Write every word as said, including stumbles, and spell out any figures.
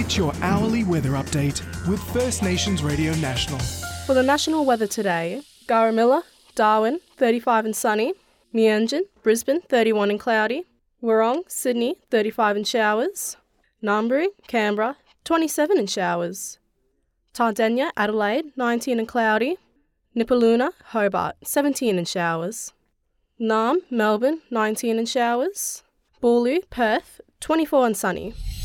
Get your hourly weather update with First Nations Radio National. For the national weather today, Garamilla, Darwin, thirty-five and sunny. Meanjin, Brisbane, thirty-one and cloudy. Wurrong, Sydney, thirty-five and showers. Ngambri, Canberra, twenty-seven and showers. Tardenia, Adelaide, nineteen and cloudy. Nipaluna, Hobart, seventeen and showers. Naarm, Melbourne, nineteen and showers. Boorloo, Perth, twenty-four and sunny.